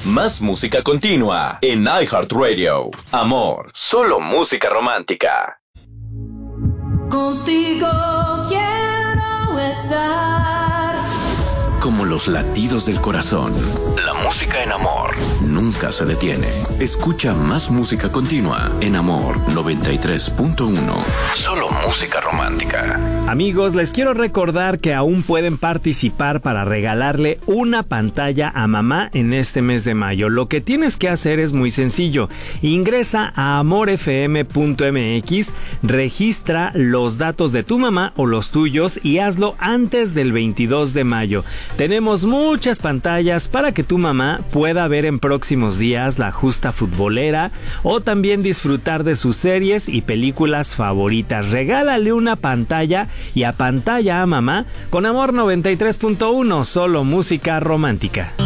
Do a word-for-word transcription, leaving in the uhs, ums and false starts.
Más música continua en iHeartRadio. Amor, solo música romántica. Contigo quiero estar. Como los latidos del corazón, la música en Amor nunca se detiene. Escucha más música continua en Amor noventa y tres punto uno. Solo música romántica. Amigos, les quiero recordar que aún pueden participar para regalarle una pantalla a mamá en este mes de mayo. Lo que tienes que hacer es muy sencillo. Ingresa a amor f m punto m x, registra los datos de tu mamá o los tuyos y hazlo antes del veintidós de mayo. Tenemos muchas pantallas para que tu mamá pueda ver en próximos días la justa futbolera o también disfrutar de sus series y películas favoritas. Regálale una pantalla y apantalla a mamá con Amor noventa y tres punto uno, solo música romántica.